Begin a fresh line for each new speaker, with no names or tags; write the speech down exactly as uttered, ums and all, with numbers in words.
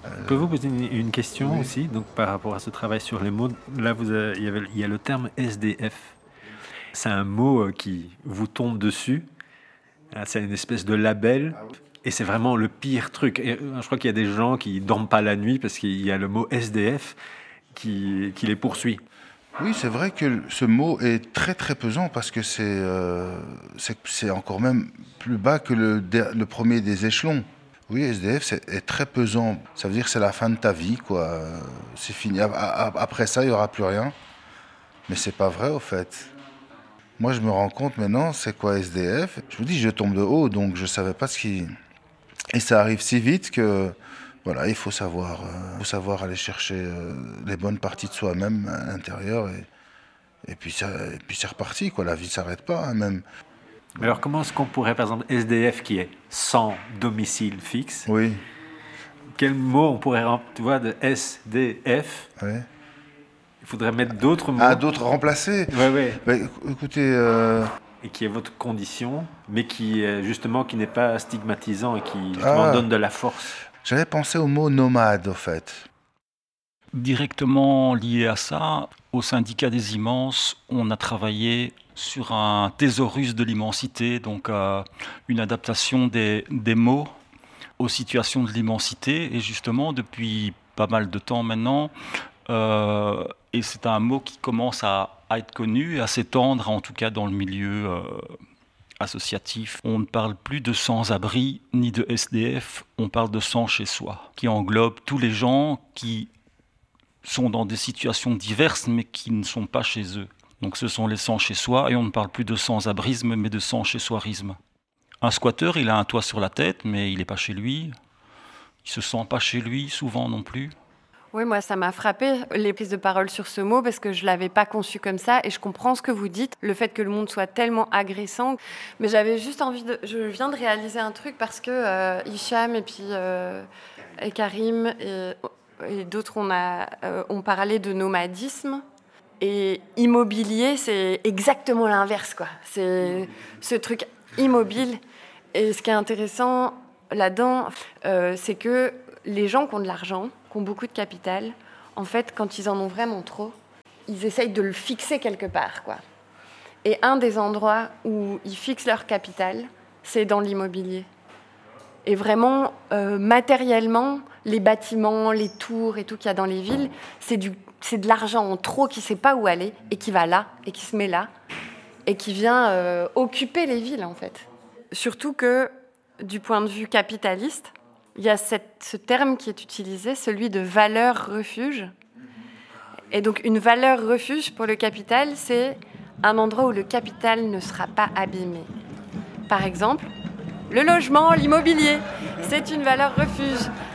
Je peux vous poser une, une question oui. aussi, donc par rapport à ce travail sur les mots. Là, vous avez, il, y avait, il y a le terme S D F. C'est un mot qui vous tombe dessus. C'est une espèce de label. Ah oui. Et c'est vraiment le pire truc. Et je crois qu'il y a des gens qui ne dorment pas la nuit parce qu'il y a le mot S D F qui, qui les poursuit.
Oui, c'est vrai que ce mot est très très pesant parce que c'est, euh, c'est, c'est encore même plus bas que le, le premier des échelons. Oui, S D F c'est, est très pesant. Ça veut dire que c'est la fin de ta vie, quoi. C'est fini. Après ça, il n'y aura plus rien. Mais c'est pas vrai, au fait. Moi, je me rends compte maintenant, c'est quoi S D F ? Je vous dis, je tombe de haut, donc je savais pas ce qui... Et ça arrive si vite que... Voilà, il faut savoir, euh, faut savoir aller chercher euh, les bonnes parties de soi-même à l'intérieur et, et, puis ça, et puis c'est reparti, quoi. La vie ne s'arrête pas, hein, même.
Mais alors comment est-ce qu'on pourrait, par exemple, S D F qui est sans domicile fixe,
oui.
Quel mot on pourrait, tu vois, de S D F
oui.
Il faudrait mettre d'autres mots.
Ah, d'autres remplacés.
Oui, oui.
Bah, écoutez... Euh...
Et qui est votre condition, mais qui, justement, qui n'est pas stigmatisant et qui, justement, ah. donne de la force.
J'avais pensé au mot nomade, au fait.
Directement lié à ça, au syndicat des immenses, on a travaillé sur un thésaurus de l'immensité, donc euh, une adaptation des, des mots aux situations de l'immensité. Et justement, depuis pas mal de temps maintenant, euh, et c'est un mot qui commence à, à être connu, à s'étendre, en tout cas dans le milieu euh, associatif. On ne parle plus de sans-abri ni de S D F, on parle de sans-chez-soi, qui englobe tous les gens qui sont dans des situations diverses, mais qui ne sont pas chez eux. Donc ce sont les sans-chez-soi, et on ne parle plus de sans-abrisme, mais de sans-chez-soirisme. Un squatteur, il a un toit sur la tête, mais il n'est pas chez lui. Il ne se sent pas chez lui, souvent non plus.
Oui, moi, ça m'a frappé, les prises de parole sur ce mot, parce que je ne l'avais pas conçu comme ça, et je comprends ce que vous dites, le fait que le monde soit tellement agressant. Mais j'avais juste envie de... Je viens de réaliser un truc, parce que euh, Hicham et puis euh, et Karim et, et d'autres on a, euh, ont parlé de nomadisme. Et immobilier, c'est exactement l'inverse, quoi. C'est ce truc immobile. Et ce qui est intéressant là-dedans, euh, c'est que les gens qui ont de l'argent, qui ont beaucoup de capital, en fait, quand ils en ont vraiment trop, ils essayent de le fixer quelque part, quoi. Et un des endroits où ils fixent leur capital, c'est dans l'immobilier. Et vraiment, euh, matériellement, les bâtiments, les tours et tout qu'il y a dans les villes, c'est, du, c'est de l'argent en trop qui ne sait pas où aller et qui va là, et qui se met là, et qui vient euh, occuper les villes, en fait. Surtout que, du point de vue capitaliste, il y a cette, ce terme qui est utilisé, celui de valeur refuge. Et donc, une valeur refuge pour le capital, c'est un endroit où le capital ne sera pas abîmé. Par exemple, le logement, l'immobilier, c'est une valeur refuge.